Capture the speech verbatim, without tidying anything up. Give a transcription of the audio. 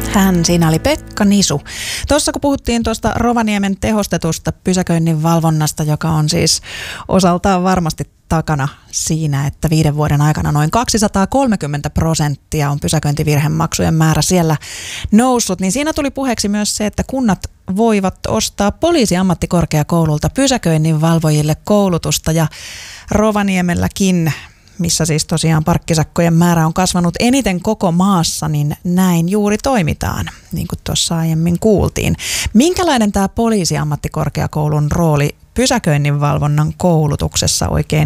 Hän siinä oli Pekka Nisu. Tuossa kun puhuttiin tuosta Rovaniemen tehostetusta pysäköinnin valvonnasta, joka on siis osaltaan varmasti takana siinä, että viiden vuoden aikana noin kaksisataakolmekymmentä prosenttia on pysäköintivirhemaksujen määrä siellä noussut, niin siinä tuli puheeksi myös se, että kunnat voivat ostaa poliisiammattikorkeakoululta pysäköinnin valvojille koulutusta, ja Rovaniemelläkin, missä siis tosiaan parkkisakkojen määrä on kasvanut eniten koko maassa, niin näin juuri toimitaan, niin kuin tuossa aiemmin kuultiin. Minkälainen tämä poliisiammattikorkeakoulun rooli pysäköinnin valvonnan koulutuksessa oikein